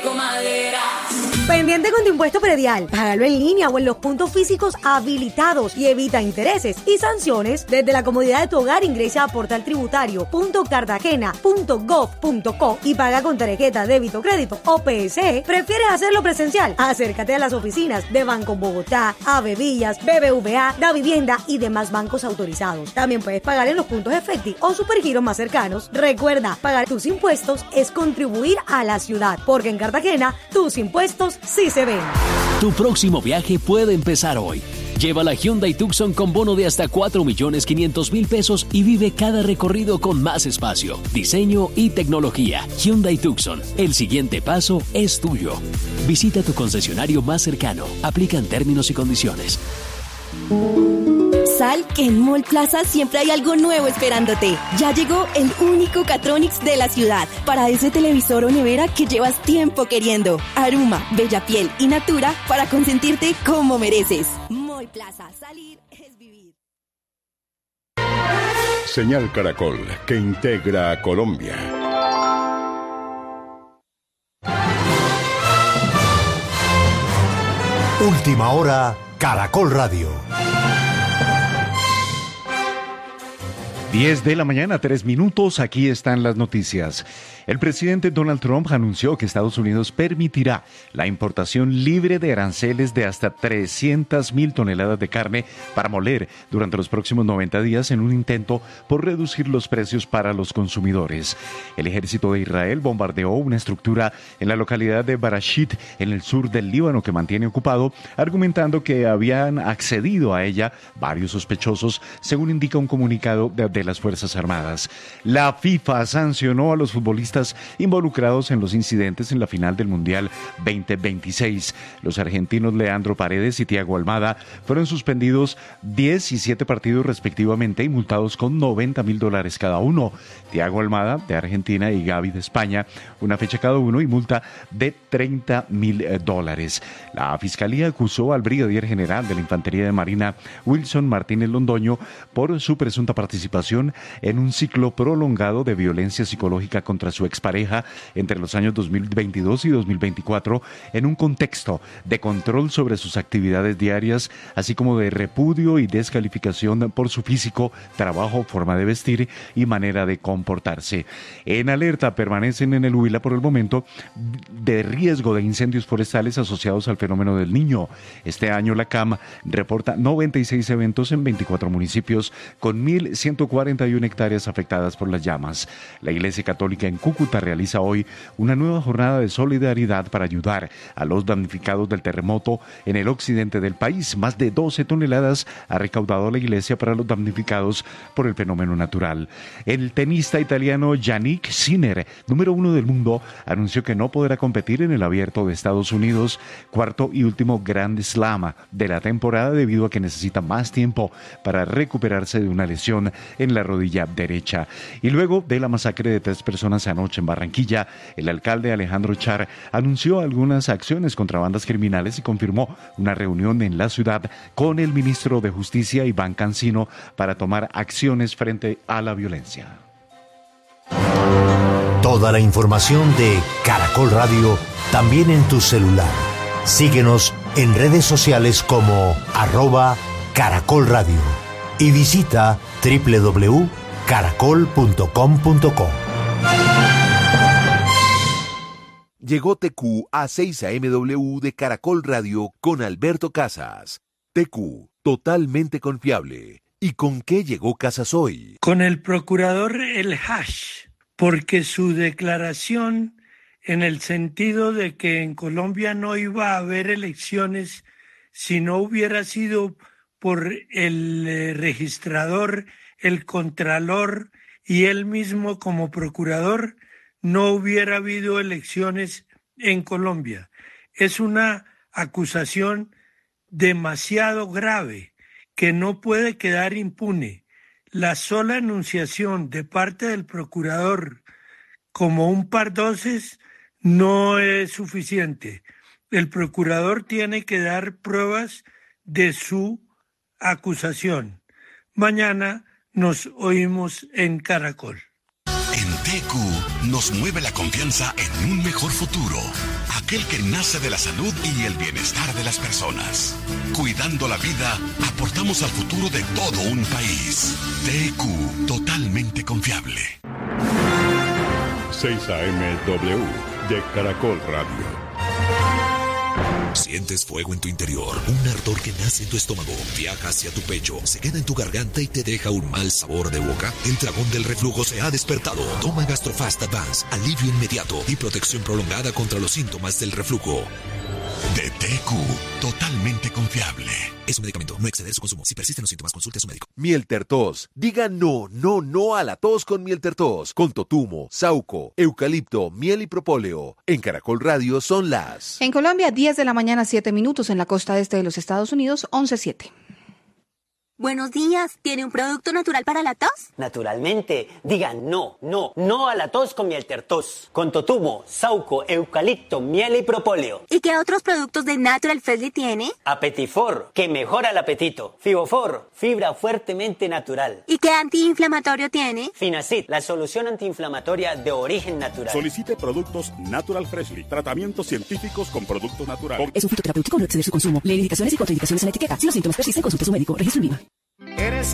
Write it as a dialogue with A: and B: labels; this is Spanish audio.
A: Rico Madera.
B: Pendiente con tu impuesto predial. Págalo en línea o en los puntos físicos habilitados y evita intereses y sanciones desde la comodidad de tu hogar. Ingresa a portaltributario.cartagena.gov.co y paga con tarjeta, débito, crédito o PSE. ¿Prefieres hacerlo presencial? Acércate a las oficinas de Banco Bogotá, Avevillas, BBVA, Da Vivienda y demás bancos autorizados. También puedes pagar en los puntos Efecti o Supergiros más cercanos. Recuerda, pagar tus impuestos es contribuir a la ciudad, porque en Cartagena tus impuestos sí se ven.
C: Tu próximo viaje puede empezar hoy. Lleva la Hyundai Tucson con bono de hasta 4.500.000 pesos y vive cada recorrido con más espacio, diseño y tecnología. Hyundai Tucson, el siguiente paso es tuyo. Visita tu concesionario más cercano. Aplican términos y condiciones.
D: Sal que en Mall Plaza siempre hay algo nuevo esperándote. Ya llegó el único Catronics de la ciudad para ese televisor o nevera que llevas tiempo queriendo. Aruma, Bellapiel y Natura para consentirte como mereces. Mall Plaza, salir es vivir.
E: Señal Caracol, que integra a Colombia.
F: Última hora, Caracol Radio.
G: 10 de la mañana, 3 minutos, aquí están las noticias. El presidente Donald Trump anunció que Estados Unidos permitirá la importación libre de aranceles de hasta 300.000 toneladas de carne para moler durante los próximos 90 días en un intento por reducir los precios para los consumidores. El ejército de Israel bombardeó una estructura en la localidad de Barashit, en el sur del Líbano, que mantiene ocupado, argumentando que habían accedido a ella varios sospechosos, según indica un comunicado de las Fuerzas Armadas. La FIFA sancionó a los futbolistas involucrados en los incidentes en la final del Mundial 2026. Los argentinos Leandro Paredes y Thiago Almada fueron suspendidos 10 y 7 partidos respectivamente y multados con $90.000 cada uno. Thiago Almada de Argentina y Gavi de España, una fecha cada uno y multa de $30.000. La Fiscalía acusó al brigadier general de la Infantería de Marina, Wilson Martínez Londoño, por su presunta participación en un ciclo prolongado de violencia psicológica contra su expareja entre los años 2022 y 2024, en un contexto de control sobre sus actividades diarias, así como de repudio y descalificación por su físico, trabajo, forma de vestir y manera de comportarse. En alerta permanecen en el Huila por el momento de riesgo de incendios forestales asociados al fenómeno del Niño. Este año la CAM reporta 96 eventos en 24 municipios con 1.141 hectáreas afectadas por las llamas. La Iglesia Católica en Cúcuta realiza hoy una nueva jornada de solidaridad para ayudar a los damnificados del terremoto en el occidente del país. Más de 12 toneladas ha recaudado la Iglesia para los damnificados por el fenómeno natural. El tenista italiano Yannick Sinner, número 1 del mundo, anunció que no podrá competir en el Abierto de Estados Unidos, cuarto y último Grand Slam de la temporada, debido a que necesita más tiempo para recuperarse de una lesión en la rodilla derecha. Y luego de la masacre de 3 personas anoche en Barranquilla, el alcalde Alejandro Char anunció algunas acciones contra bandas criminales y confirmó una reunión en la ciudad con el ministro de Justicia, Iván Cancino, para tomar acciones frente a la violencia.
F: Toda la información de Caracol Radio también en tu celular. Síguenos en redes sociales como @Caracol Radio y visita www.caracol.com.co.
H: Llegó TQ a 6 AMW de Caracol Radio con Alberto Casas. TQ, totalmente confiable. ¿Y con qué llegó Casas hoy?
I: Con el procurador El Hash, porque su declaración en el sentido de que en Colombia no iba a haber elecciones si no hubiera sido por el registrador, el contralor y él mismo como procurador, no hubiera habido elecciones en Colombia. Es una acusación demasiado grave que no puede quedar impune. La sola enunciación de parte del procurador como un pardoces no es suficiente. El procurador tiene que dar pruebas de su acusación. Mañana nos oímos en Caracol.
J: En TQ nos mueve la confianza en un mejor futuro.
A: aquel que nace de la salud y el bienestar de las personas. Cuidando la vida, aportamos al futuro de todo un país. TQ, totalmente confiable.
E: 6 AM-W de Caracol Radio.
J: Sientes fuego en tu interior, un ardor que nace en tu estómago, viaja hacia tu pecho, se queda en tu garganta y te deja un mal sabor de boca. El dragón del reflujo se ha despertado. Toma Gastrofast Advance, alivio inmediato y protección prolongada contra los síntomas del reflujo.
A: De TQ, totalmente confiable.
J: Es un medicamento, no exceder su consumo. Si persisten los síntomas, consulte a su médico.
H: Mieltertos. Diga no a la tos con Mieltertos. Con totumo, sauco, eucalipto, miel y propóleo. En Caracol Radio son las...
K: En Colombia, 10 de la mañana, 7 minutos. En la costa este de los Estados Unidos, 11:07.
L: Buenos días. ¿Tiene un producto natural para la tos?
M: Naturalmente. Diga no a la tos con Mieltertos. Con totumo, sauco, eucalipto, miel y propóleo.
L: ¿Y qué otros productos de Natural Freshly tiene?
M: Apetifor, que mejora el apetito. Fibofor, fibra fuertemente natural.
L: ¿Y qué antiinflamatorio tiene?
M: Finacid, la solución antiinflamatoria de origen natural.
N: Solicite productos Natural Freshly. Tratamientos científicos con productos naturales.
O: Es un fitoterapéutico, no exceder su consumo. Lee indicaciones y contraindicaciones en la etiqueta. Si los síntomas persisten, consulte a su médico. Registro en Viva.